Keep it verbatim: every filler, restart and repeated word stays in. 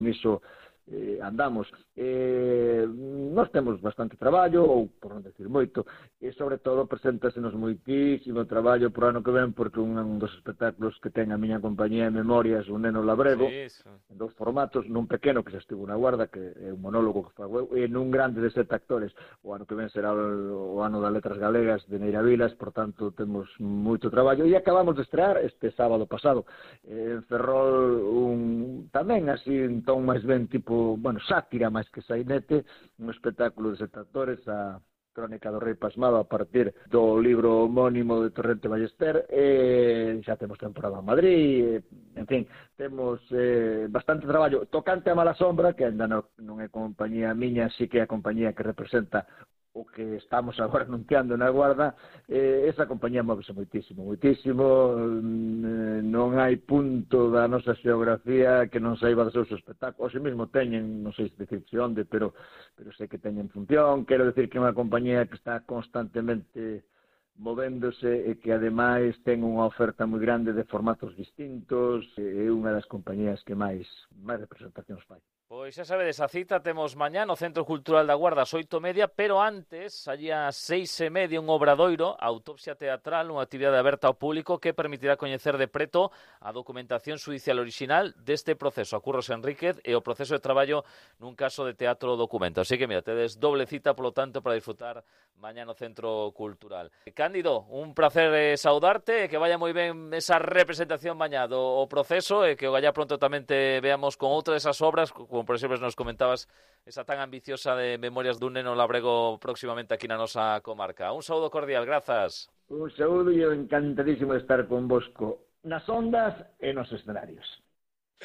niso eh, andamos. Eh, nós temos bastante traballo, ou por non decir moito, e sobre todo preséntasenos moitísimo traballo por ano que ven, porque un, un dos espectáculos que ten a miña compañía de Memorias, un neno labrego, Sí, sí. en dous formatos, nun pequeno que xa estivo na Guarda, que é un monólogo que fago eu, e nun grande de sete actores. O ano que ven será o, o ano das letras galegas de Neira Vilas, por tanto temos moito traballo, e acabamos de estrear este sábado pasado eh, en Ferrol un tamén así un ton máis ben tipo, bueno, sátira máis que sainete, un espectáculo de sete actores, a Crónica do Rei Pasmado a partir do libro homónimo de Torrente Ballester, e xa temos temporada en Madrid, e, en fin, temos eh, bastante traballo. Tocante a Mala Sombra, que ainda non, non é compañía miña, sí que é a compañía que representa o que estamos agora anunciando na Guarda, eh, esa compañía móvese moitísimo, moitísimo, eh, non hai punto da nosa xeografía que non saiba dos seus espectáculos, o mesmo teñen, non sei se dicirse onde, pero, pero sei que teñen función, quero decir que é unha compañía que está constantemente movéndose e que ademais ten unha oferta moi grande de formatos distintos, e é unha das compañías que máis, máis representacións fai. Pois xa sabedes, a cita temos mañá no Centro Cultural da Guarda ás oito e media, pero antes, allí ás seis e media, un obradoiro, autopsia teatral, unha actividade aberta ao público que permitirá coñecer de preto a documentación judicial original deste proceso a Curros Enríquez e o proceso de traballo nun caso de teatro documento. Así que, mira, tedes doble cita, polo tanto, para disfrutar mañá no Centro Cultural. Cándido, un placer eh, saudarte, e que vaya moi ben esa representación mañá do o proceso, e que o gallá pronto tamén te veamos con outra desas obras, como por exemplo nos comentabas esa tan ambiciosa de Memorias dun neno labrego próximamente aquí na nosa comarca. Un saúdo cordial, grazas. Un saúdo e encantadísimo de estar convosco nas ondas e nos escenarios.